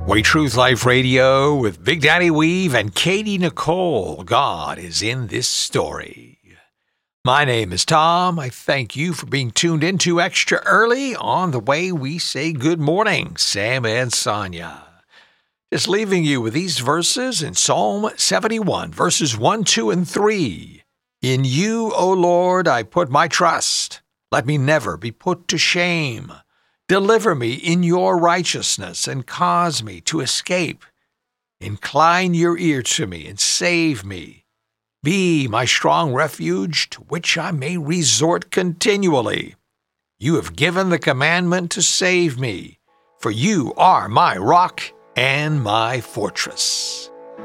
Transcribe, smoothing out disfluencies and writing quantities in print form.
Way Truth Life Radio with Big Daddy Weave and Katie Nicole. God is in this story. My name is Tom. I thank you for being tuned into extra early on the way we say good morning, Sam and Sonia. Just leaving you with these verses in Psalm 71, verses 1, 2, and 3. In you, O Lord, I put my trust. Let me never be put to shame. Deliver me in your righteousness and cause me to escape. Incline your ear to me and save me. Be my strong refuge to which I may resort continually. You have given the commandment to save me, for you are my rock and my fortress.